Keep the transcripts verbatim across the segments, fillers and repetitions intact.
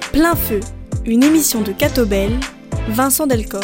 Plein feu, une émission de Catobel, Vincent Delcor.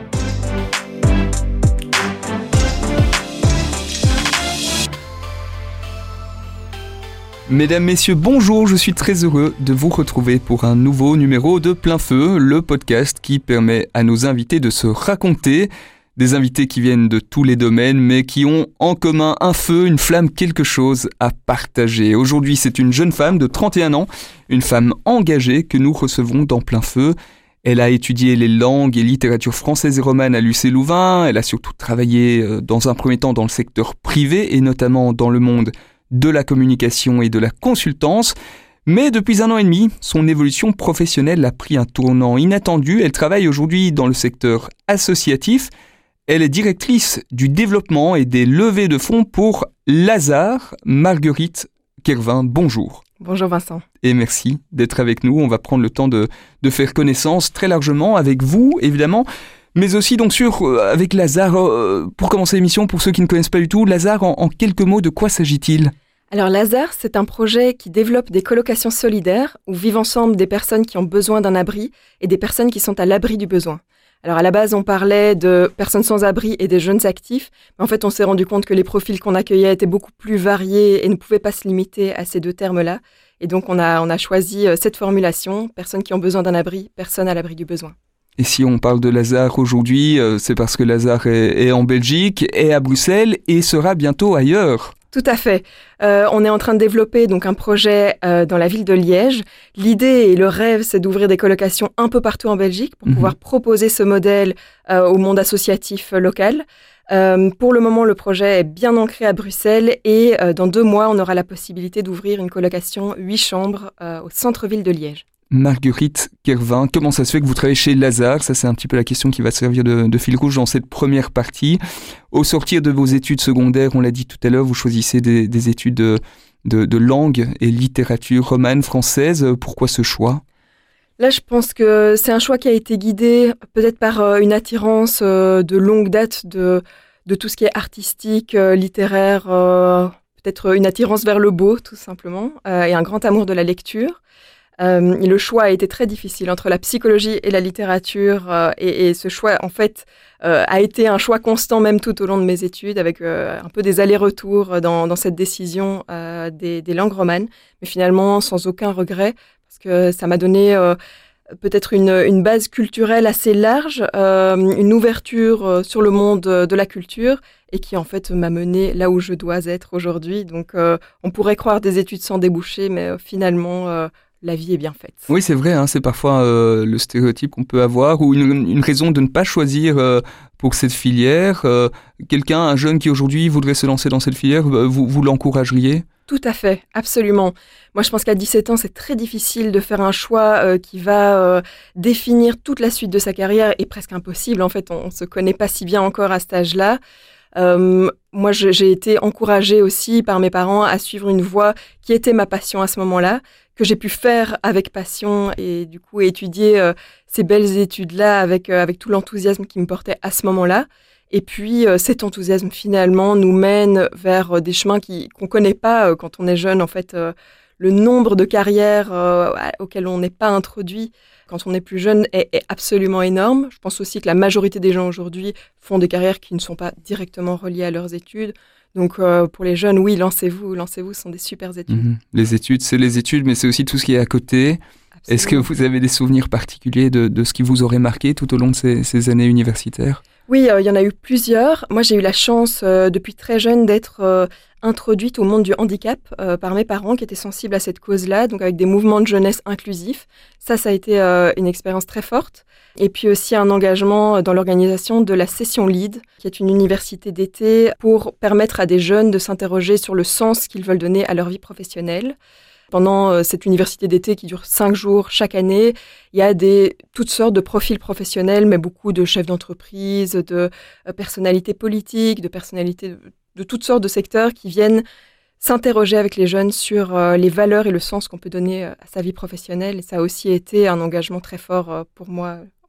Mesdames, Messieurs, bonjour, je suis très heureux de vous retrouver pour un nouveau numéro de Plein Feu, le podcast qui permet à nos invités de se raconter. Des invités qui viennent de tous les domaines, mais qui ont en commun un feu, une flamme, quelque chose à partager. Aujourd'hui, c'est une jeune femme de trente et un ans, une femme engagée que nous recevons dans Plein Feu. Elle a étudié les langues et littérature française et romane à l'U C Louvain. Elle a surtout travaillé dans un premier temps dans le secteur privé et notamment dans le monde de la communication et de la consultance. Mais depuis un an et demi, son évolution professionnelle a pris un tournant inattendu. Elle travaille aujourd'hui dans le secteur associatif. Elle est directrice du développement et des levées de fonds pour Lazare. Marguerite Kervin, bonjour. Bonjour Vincent. Et merci d'être avec nous. On va prendre le temps de, de faire connaissance très largement avec vous, évidemment, mais aussi donc sur, euh, avec Lazare. Euh, pour commencer l'émission, pour ceux qui ne connaissent pas du tout, Lazare, en, en quelques mots, de quoi s'agit-il ? Alors Lazare, c'est un projet qui développe des colocations solidaires où vivent ensemble des personnes qui ont besoin d'un abri et des personnes qui sont à l'abri du besoin. Alors à la base, on parlait de personnes sans abri et des jeunes actifs, mais en fait, on s'est rendu compte que les profils qu'on accueillait étaient beaucoup plus variés et ne pouvaient pas se limiter à ces deux termes-là. Et donc, on a, on a choisi cette formulation, personnes qui ont besoin d'un abri, personnes à l'abri du besoin. Et si on parle de Lazare aujourd'hui, euh, c'est parce que Lazare est, est en Belgique, est à Bruxelles et sera bientôt ailleurs. Tout à fait. Euh, on est en train de développer donc un projet euh, dans la ville de Liège. L'idée et le rêve, c'est d'ouvrir des colocations un peu partout en Belgique pour mmh. pouvoir proposer ce modèle euh, au monde associatif euh, local. Euh, pour le moment, le projet est bien ancré à Bruxelles et euh, dans deux mois, on aura la possibilité d'ouvrir une colocation huit chambres euh, au centre-ville de Liège. Marguerite Kervin, comment ça se fait que vous travaillez chez Lazare ? Ça, c'est un petit peu la question qui va servir de, de fil rouge dans cette première partie. Au sortir de vos études secondaires, on l'a dit tout à l'heure, vous choisissez des, des études de, de, de langue et littérature romane, française. Pourquoi ce choix ? Là, je pense que c'est un choix qui a été guidé peut-être par euh, une attirance euh, de longue date de, de tout ce qui est artistique, euh, littéraire, euh, peut-être une attirance vers le beau, tout simplement, euh, et un grand amour de la lecture. Euh, le choix a été très difficile entre la psychologie et la littérature euh, et, et ce choix, en fait, euh, a été un choix constant même tout au long de mes études avec euh, un peu des allers-retours dans, dans cette décision euh, des, des langues romanes, mais finalement sans aucun regret parce que ça m'a donné euh, peut-être une, une base culturelle assez large, euh, une ouverture euh, sur le monde de la culture et qui en fait m'a mené là où je dois être aujourd'hui. Donc euh, on pourrait croire des études sans débouché, mais euh, finalement... Euh, la vie est bien faite. Oui, c'est vrai, hein, c'est parfois euh, le stéréotype qu'on peut avoir ou une, une raison de ne pas choisir euh, pour cette filière. Euh, quelqu'un, un jeune qui aujourd'hui voudrait se lancer dans cette filière, vous, vous l'encourageriez ? Tout à fait, absolument. Moi, je pense qu'à dix-sept ans, c'est très difficile de faire un choix euh, qui va euh, définir toute la suite de sa carrière et presque impossible. En fait, on ne se connaît pas si bien encore à cet âge-là. Euh, moi, je, j'ai été encouragée aussi par mes parents à suivre une voie qui était ma passion à ce moment-là, que j'ai pu faire avec passion et du coup étudier euh, ces belles études-là avec, euh, avec tout l'enthousiasme qui me portait à ce moment-là. Et puis euh, cet enthousiasme finalement nous mène vers euh, des chemins qui, qu'on ne connaît pas euh, quand on est jeune. En fait, euh, le nombre de carrières euh, auxquelles on n'est pas introduit quand on est plus jeune est, est absolument énorme. Je pense aussi que la majorité des gens aujourd'hui font des carrières qui ne sont pas directement reliées à leurs études. Donc euh, pour les jeunes, oui, lancez-vous, lancez-vous, ce sont des super études. Mmh. Les études, c'est les études, mais c'est aussi tout ce qui est à côté. Absolument. Est-ce que vous avez des souvenirs particuliers de, de ce qui vous aurait marqué tout au long de ces, ces années universitaires ? Oui, euh, il y en a eu plusieurs. Moi, j'ai eu la chance euh, depuis très jeune d'être euh, introduite au monde du handicap euh, par mes parents qui étaient sensibles à cette cause-là, donc avec des mouvements de jeunesse inclusifs. Ça, ça a été euh, une expérience très forte. Et puis aussi un engagement dans l'organisation de la Session Lead, qui est une université d'été pour permettre à des jeunes de s'interroger sur le sens qu'ils veulent donner à leur vie professionnelle. Pendant cette université d'été qui dure cinq jours chaque année, il y a des, toutes sortes de profils professionnels, mais beaucoup de chefs d'entreprise, de euh, personnalités politiques, de personnalités de, de toutes sortes de secteurs qui viennent s'interroger avec les jeunes sur euh, les valeurs et le sens qu'on peut donner à sa vie professionnelle. Et ça a aussi été un engagement très fort euh, pour moi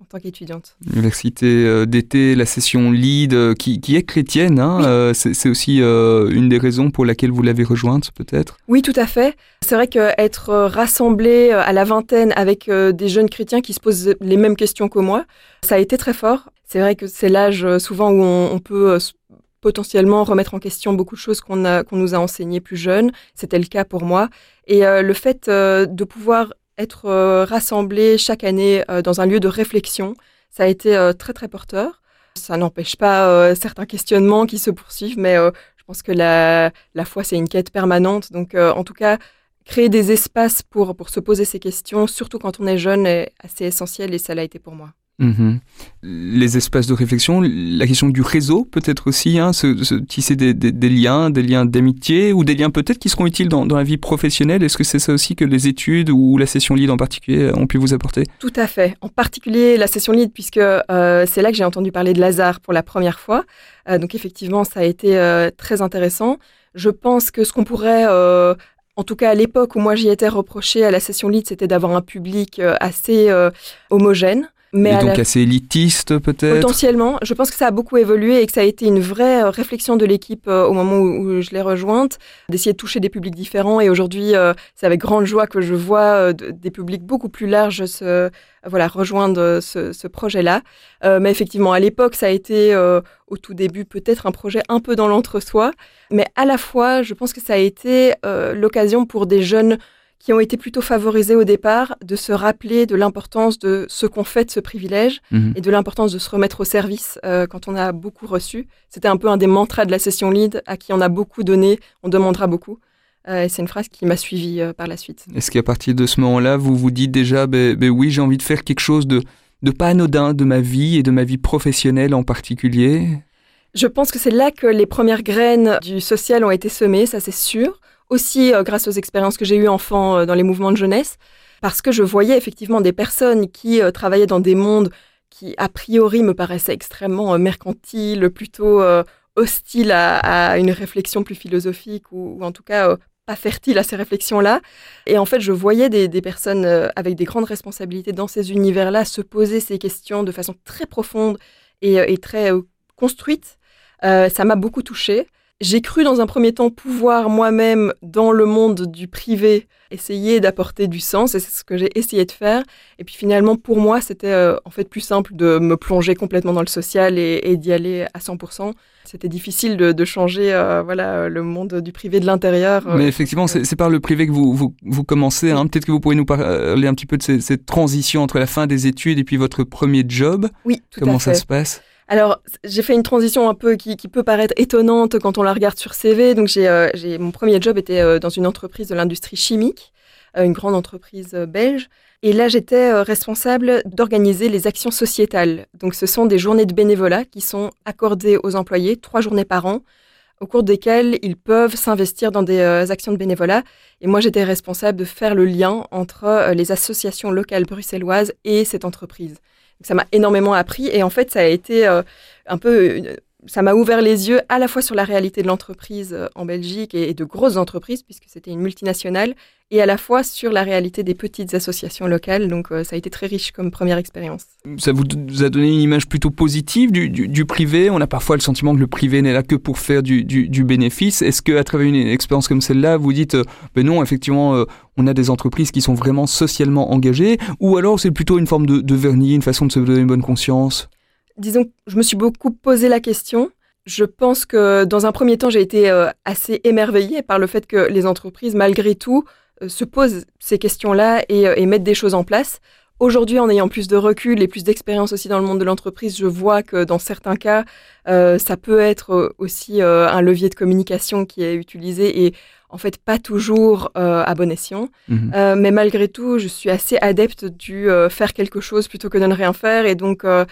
en tant qu'étudiante. L'université euh, d'été, la session Lead, euh, qui, qui est chrétienne, hein, oui. euh, c'est, c'est aussi euh, une des raisons pour laquelle vous l'avez rejointe, peut-être ? Oui, tout à fait. C'est vrai qu'être rassemblé à la vingtaine avec euh, des jeunes chrétiens qui se posent les mêmes questions que moi, ça a été très fort. C'est vrai que c'est l'âge euh, souvent où on, on peut euh, potentiellement remettre en question beaucoup de choses qu'on, a, qu'on nous a enseignées plus jeunes. C'était le cas pour moi. Et euh, le fait euh, de pouvoir être euh, rassemblés chaque année euh, dans un lieu de réflexion, ça a été euh, très très porteur. Ça n'empêche pas euh, certains questionnements qui se poursuivent, mais euh, je pense que la, la foi, c'est une quête permanente. Donc euh, en tout cas, créer des espaces pour, pour se poser ces questions, surtout quand on est jeune, est assez essentiel et ça l'a été pour moi. Mmh. Les espaces de réflexion, la question du réseau peut-être aussi, hein, se, se tisser des, des, des liens, des liens d'amitié ou des liens peut-être qui seront utiles dans, dans la vie professionnelle. Est-ce que c'est ça aussi que les études ou la session Lead en particulier ont pu vous apporter ? Tout à fait. En particulier la session Lead, puisque euh, c'est là que j'ai entendu parler de Lazare pour la première fois. Euh, donc effectivement, ça a été euh, très intéressant. Je pense que ce qu'on pourrait... Euh, En tout cas, à l'époque où moi j'y étais reproché à la session Lead, c'était d'avoir un public euh, assez euh, homogène. Mais et donc la... assez élitiste peut-être ? Potentiellement. Je pense que ça a beaucoup évolué et que ça a été une vraie euh, réflexion de l'équipe euh, au moment où, où je l'ai rejointe, d'essayer de toucher des publics différents. Et aujourd'hui, euh, c'est avec grande joie que je vois euh, de, des publics beaucoup plus larges se, euh, voilà, rejoindre ce, ce projet-là. Euh, mais effectivement, à l'époque, ça a été euh, au tout début peut-être un projet un peu dans l'entre-soi. Mais à la fois, je pense que ça a été euh, l'occasion pour des jeunes qui ont été plutôt favorisés au départ, de se rappeler de l'importance de ce qu'on fait de ce privilège mmh. et de l'importance de se remettre au service euh, quand on a beaucoup reçu. C'était un peu un des mantras de la session Lead, à qui on a beaucoup donné, on demandera beaucoup. Euh, et c'est une phrase qui m'a suivie euh, par la suite. Est-ce qu'à partir de ce moment-là, vous vous dites déjà, ben, ben oui, j'ai envie de faire quelque chose de, de pas anodin de ma vie et de ma vie professionnelle en particulier ? Je pense que c'est là que les premières graines du social ont été semées, ça c'est sûr. Aussi euh, grâce aux expériences que j'ai eues enfant euh, dans les mouvements de jeunesse, parce que je voyais effectivement des personnes qui euh, travaillaient dans des mondes qui, a priori, me paraissaient extrêmement euh, mercantiles, plutôt euh, hostiles à, à une réflexion plus philosophique, ou, ou en tout cas euh, pas fertiles à ces réflexions-là. Et en fait, je voyais des, des personnes euh, avec des grandes responsabilités dans ces univers-là se poser ces questions de façon très profonde et, et très euh, construite. Euh, ça m'a beaucoup touchée. J'ai cru dans un premier temps pouvoir moi-même, dans le monde du privé, essayer d'apporter du sens, et c'est ce que j'ai essayé de faire. Et puis finalement, pour moi, c'était euh, en fait plus simple de me plonger complètement dans le social et, et d'y aller à cent pour cent. C'était difficile de, de changer euh, voilà, le monde du privé de l'intérieur. Mais effectivement, c'est, c'est par le privé que vous, vous, vous commencez. Hein. Peut-être que vous pourriez nous parler un petit peu de ces, cette transition entre la fin des études et puis votre premier job. Oui, tout Comment à fait. ça se passe ? Alors, j'ai fait une transition un peu qui, qui peut paraître étonnante quand on la regarde sur C V. Donc, j'ai, euh, j'ai, mon premier job était euh, dans une entreprise de l'industrie chimique, euh, une grande entreprise euh, belge. Et là, j'étais euh, responsable d'organiser les actions sociétales. Donc, ce sont des journées de bénévolat qui sont accordées aux employés, trois journées par an, au cours desquelles ils peuvent s'investir dans des euh, actions de bénévolat. Et moi, j'étais responsable de faire le lien entre euh, les associations locales bruxelloises et cette entreprise. Ça m'a énormément appris et en fait, ça a été euh, un peu... Une, ça m'a ouvert les yeux à la fois sur la réalité de l'entreprise euh, en Belgique et, et de grosses entreprises, puisque c'était une multinationale, et à la fois sur la réalité des petites associations locales. Donc, euh, ça a été très riche comme première expérience. Ça vous a donné une image plutôt positive du, du, du privé ? On a parfois le sentiment que le privé n'est là que pour faire du, du, du bénéfice. Est-ce qu'à travers une expérience comme celle-là, vous dites euh, ben non, effectivement, euh, on a des entreprises qui sont vraiment socialement engagées, ou alors c'est plutôt une forme de, de vernis, une façon de se donner une bonne conscience ? Disons que je me suis beaucoup posé la question. Je pense que dans un premier temps, j'ai été euh, assez émerveillée par le fait que les entreprises, malgré tout, euh, se posent ces questions-là et, euh, et mettent des choses en place. Aujourd'hui, en ayant plus de recul et plus d'expérience aussi dans le monde de l'entreprise, je vois que dans certains cas, euh, ça peut être aussi euh, un levier de communication qui est utilisé et en fait pas toujours euh, à bon escient. Mmh. Euh, mais malgré tout, je suis assez adepte du euh, faire quelque chose plutôt que de ne rien faire. Et donc, euh,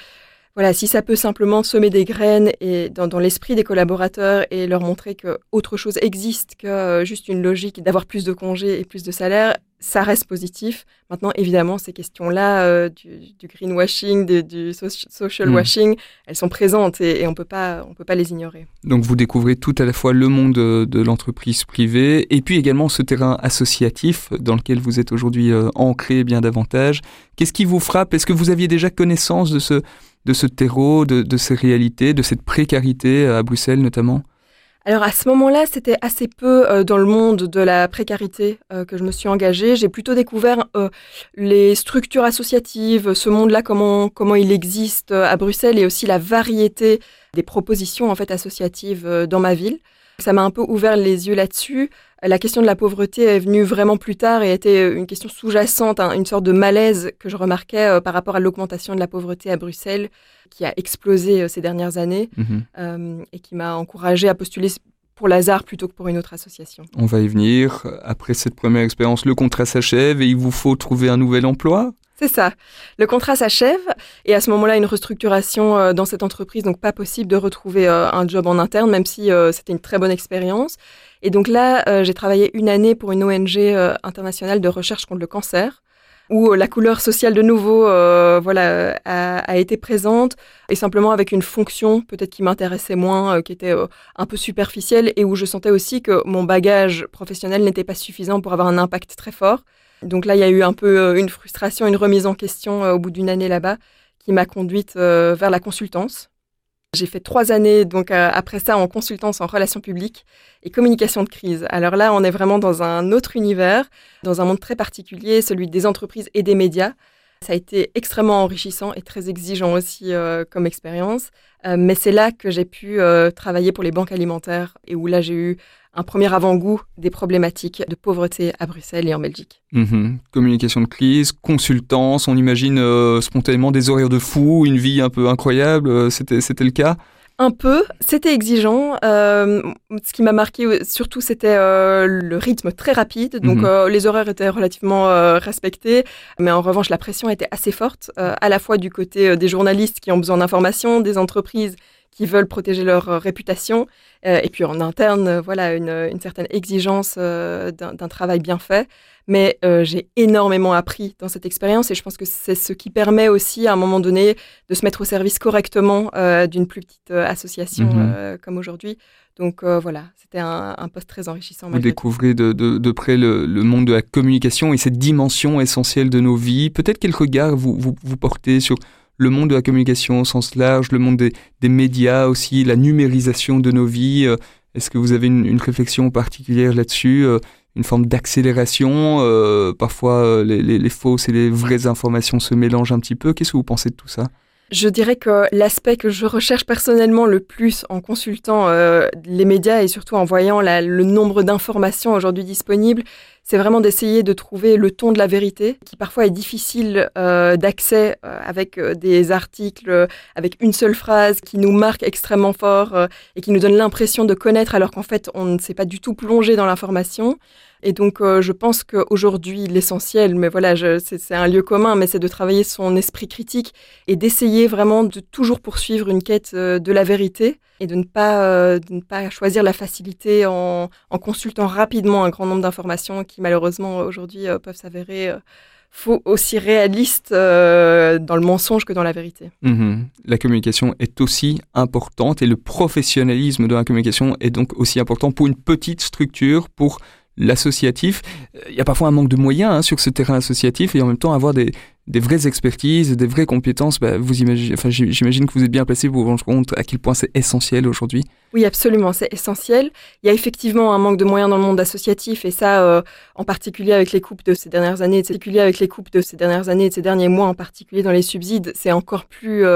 Voilà, si ça peut simplement semer des graines et dans, dans l'esprit des collaborateurs et leur montrer qu'autre chose existe que euh, juste une logique d'avoir plus de congés et plus de salaire, ça reste positif. Maintenant, évidemment, ces questions-là euh, du, du greenwashing, du, du social Mmh. washing, elles sont présentes et, et on peut pas, on peut pas les ignorer. Donc vous découvrez tout à la fois le monde de, de l'entreprise privée et puis également ce terrain associatif dans lequel vous êtes aujourd'hui euh, ancré bien davantage. Qu'est-ce qui vous frappe? Est-ce que vous aviez déjà connaissance de ce, de ce terreau, de, de ces réalités, de cette précarité à Bruxelles notamment? Alors à ce moment-là, c'était assez peu euh, dans le monde de la précarité euh, que je me suis engagée. J'ai plutôt découvert euh, les structures associatives, ce monde-là, comment, comment il existe euh, à Bruxelles et aussi la variété des propositions en fait, associatives euh, dans ma ville. Ça m'a un peu ouvert les yeux là-dessus. La question de la pauvreté est venue vraiment plus tard et était une question sous-jacente, hein, une sorte de malaise que je remarquais euh, par rapport à l'augmentation de la pauvreté à Bruxelles, qui a explosé euh, ces dernières années Mmh. euh, et qui m'a encouragée à postuler pour Lazare plutôt que pour une autre association. On va y venir. Après cette première expérience, le contrat s'achève et il vous faut trouver un nouvel emploi? C'est ça. Le contrat s'achève et à ce moment-là, une restructuration euh, dans cette entreprise, donc pas possible de retrouver euh, un job en interne, même si euh, c'était une très bonne expérience. Et donc là, euh, j'ai travaillé une année pour une O N G euh, internationale de recherche contre le cancer, où euh, la couleur sociale de nouveau euh, voilà, a, a été présente, et simplement avec une fonction peut-être qui m'intéressait moins, euh, qui était euh, un peu superficielle, et où je sentais aussi que mon bagage professionnel n'était pas suffisant pour avoir un impact très fort. Donc là, il y a eu un peu euh, une frustration, une remise en question euh, au bout d'une année là-bas, qui m'a conduite euh, vers la consultance. J'ai fait trois années, donc euh, après ça, en consultance en relations publiques et communication de crise. Alors là, on est vraiment dans un autre univers, dans un monde très particulier, celui des entreprises et des médias. Ça a été extrêmement enrichissant et très exigeant aussi euh, comme expérience. Euh, mais c'est là que j'ai pu euh, travailler pour les banques alimentaires et où là, j'ai eu un premier avant-goût des problématiques de pauvreté à Bruxelles et en Belgique. Mmh. Communication de crise, consultance, on imagine euh, spontanément des horaires de fou, une vie un peu incroyable, euh, c'était, c'était le cas? Un peu, c'était exigeant. Euh, ce qui m'a marqué surtout, c'était euh, le rythme très rapide. Donc, Mmh. euh, les horaires étaient relativement euh, respectés. Mais en revanche, la pression était assez forte, euh, à la fois du côté euh, des journalistes qui ont besoin d'informations, des entreprises qui veulent protéger leur euh, réputation, euh, et puis en interne, euh, voilà, une, une certaine exigence euh, d'un, d'un travail bien fait. Mais euh, j'ai énormément appris dans cette expérience et je pense que c'est ce qui permet aussi à un moment donné de se mettre au service correctement euh, d'une plus petite euh, association Mmh. euh, comme aujourd'hui. Donc euh, voilà, c'était un, un poste très enrichissant. Vous malgré tout. découvrez de, de, de près le, le monde de la communication et cette dimension essentielle de nos vies. Peut-être quel regard vous, vous, vous portez sur le monde de la communication au sens large, le monde des, des médias aussi, la numérisation de nos vies. euh, Est-ce que vous avez une, une réflexion particulière là-dessus, euh, une forme d'accélération? euh, Parfois, euh, les, les, les fausses et les vraies informations se mélangent un petit peu. Qu'est-ce que vous pensez de tout ça? Je dirais que l'aspect que je recherche personnellement le plus en consultant euh, les médias et surtout en voyant la, le nombre d'informations aujourd'hui disponibles, c'est vraiment d'essayer de trouver le ton de la vérité, qui parfois est difficile euh, d'accès euh, avec euh, des articles, euh, avec une seule phrase qui nous marque extrêmement fort euh, et qui nous donne l'impression de connaître alors qu'en fait on ne s'est pas du tout plongé dans l'information. Et donc, euh, je pense qu'aujourd'hui, l'essentiel, mais voilà, je, c'est, c'est un lieu commun, mais c'est de travailler son esprit critique et d'essayer vraiment de toujours poursuivre une quête euh, de la vérité et de ne pas, euh, de ne pas choisir la facilité en, en consultant rapidement un grand nombre d'informations qui, malheureusement, aujourd'hui, euh, peuvent s'avérer euh, faux, aussi réalistes euh, dans le mensonge que dans la vérité. Mmh. La communication est aussi importante et le professionnalisme de la communication est donc aussi important pour une petite structure, pour l'associatif. Il y a parfois un manque de moyens hein, sur ce terrain associatif et en même temps avoir des, des vraies expertises, des vraies compétences. Bah, vous imaginez, enfin, j'imagine que vous êtes bien placé pour vous rendre compte à quel point c'est essentiel aujourd'hui. Oui, absolument, c'est essentiel. Il y a effectivement un manque de moyens dans le monde associatif et ça, euh, en particulier avec les coupes de ces dernières années, en particulier avec les coupes de ces dernières années et de ces derniers mois, en particulier dans les subsides, c'est encore plus euh,